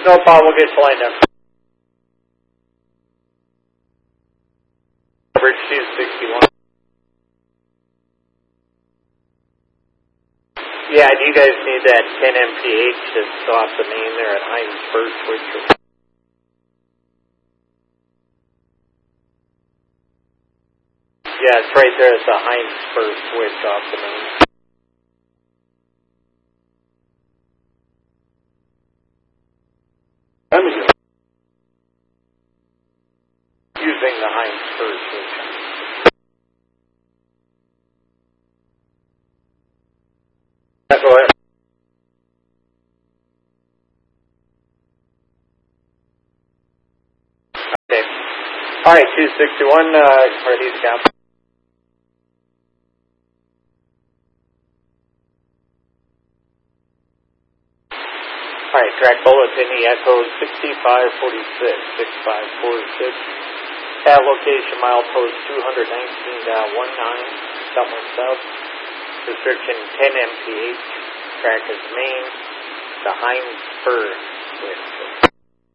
No problem, we'll get you lined up. Bridge 261. Yeah, do you guys need that 10 mph that's off the main there at Heinz First, which is... Yeah, it's right there at the Heinz First switch off the main. Using the Heinz First switch. Go ahead. Okay. All right, 261, ready to count. All right, track bulletin, Echo 6546, 6546. At location, milepost 219.19, somewhere south. Restriction 10 mph. Track is main. The Heinz First switch.